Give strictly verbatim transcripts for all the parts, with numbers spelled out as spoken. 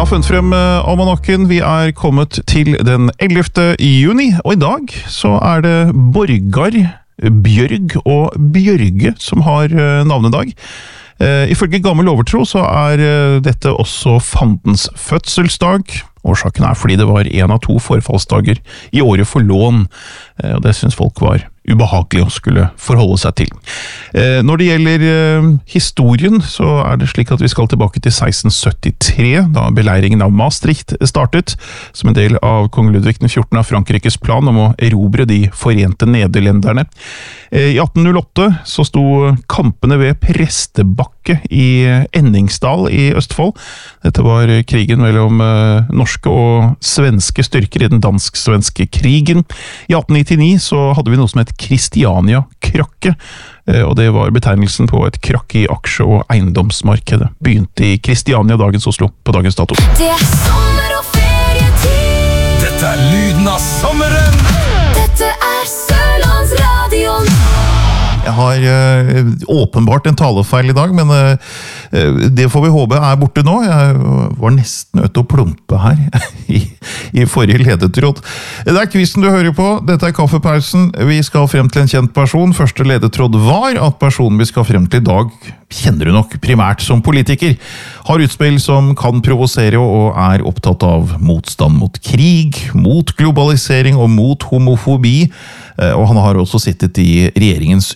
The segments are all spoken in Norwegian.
Jeg har funnet frem almanakken. Vi er kommet til den ellevte juni, og i dag så er det Borgar, Bjørg og Bjørge som har navnedag. Ifølge gammel overtro så er dette også fandens fødselsdag. Årsaken er fordi det var en av to forfallsdager i året for lån, og det synes folk var ubehagelig å skulle forholde seg til. Når det gjelder historien, så er det slik at vi skal tilbake til seksten syttitre, da beleiringen av Maastricht startet, som en del av kong Ludvig den fjortende av Frankrikes plan om å erobre de forente nederlenderne. I atten null åtte så sto kampene ved Prestebakke i Enningsdal i Østfold. Dette var krigen mellom norske og svenske styrker i den dansk-svenske krigen. I atten nittini så hadde vi noe som het Kristiania-krakket, og det var betegnelsen på et krakk i aksje- og eiendomsmarkedet. Begynte i Kristiania, dagens Oslo, på dagens dato. Det er sommer og ferietid. Dette er lyden av sommeren. Dette er Sørlandsradion. Jeg har uh, åpenbart en talefeil i dag, men uh, det får vi håpe er borte nå. Jeg var nesten nødt til å plumpe her i, i forrige ledetråd. Det er quizen du hører på. Dette er kaffepausen. Vi skal frem til en kjent person. Første ledetråd var at personen vi skal frem til i dag kjenner du nok primært som politiker. Har utspill som kan provosere og er opptatt av motstand mot krig, mot globalisering og mot homofobi. Og han har også sittet i regjeringens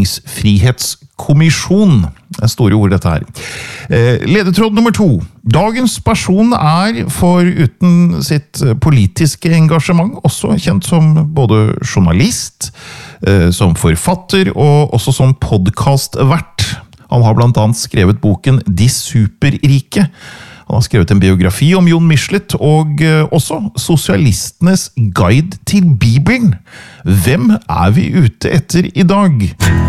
ytringsfrihetskommisjon. Det er store ord dette her. Ledetråd nummer to. Dagens person er foruten sitt politiske engasjement også kjent som både journalist, som forfatter og også som podcastvert. Han har blant annet skrevet boken De Superrike. Han har skrevet en biografi om Jon Michelet, og også Sosialistenes guide til Bibelen. Hvem er vi ute etter i dag?